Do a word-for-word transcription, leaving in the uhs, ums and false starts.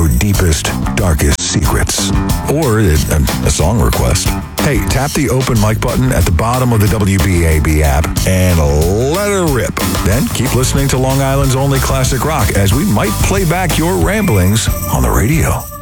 your deepest, darkest secrets. Or a, a song request. Hey, tap the open mic button at the bottom of the W B A B app and let her rip. Then keep listening to Long Island's only classic rock as we might play back your ramblings on the radio.